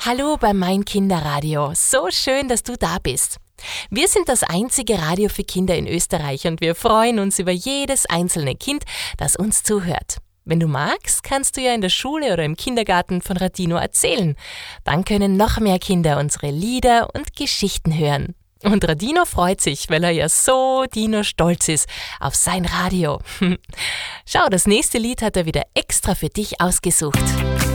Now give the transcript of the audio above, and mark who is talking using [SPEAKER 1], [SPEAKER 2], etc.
[SPEAKER 1] Hallo bei Mein Kinderradio. So schön, dass du da bist. Wir sind das einzige Radio für Kinder in Österreich und wir freuen uns über jedes einzelne Kind, das uns zuhört. Wenn du magst, kannst du ja in der Schule oder im Kindergarten von Radino erzählen. Dann können noch mehr Kinder unsere Lieder und Geschichten hören. Und Radino freut sich, weil er ja so Dino-stolz ist auf sein Radio. Schau, das nächste Lied hat er wieder extra für dich ausgesucht.